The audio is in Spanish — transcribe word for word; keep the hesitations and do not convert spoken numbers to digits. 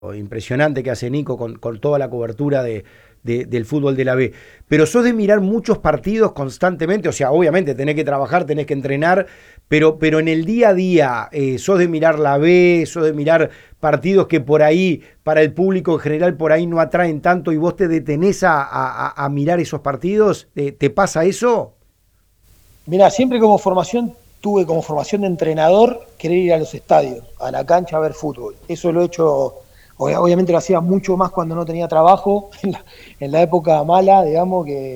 impresionante que hace Nico con, con toda la cobertura de, de, del fútbol de la B. Pero sos de mirar muchos partidos constantemente, o sea, obviamente tenés que trabajar, tenés que entrenar, pero, pero en el día a día, eh, sos de mirar la B, sos de mirar partidos que por ahí, para el público en general, por ahí no atraen tanto y vos te detenés a, a, a mirar esos partidos. ¿Te, te pasa eso? Mira, siempre como formación tuve como formación de entrenador querer ir a los estadios, a la cancha a ver fútbol. Eso lo he hecho, obviamente lo hacía mucho más cuando no tenía trabajo, en la, en la época mala, digamos, que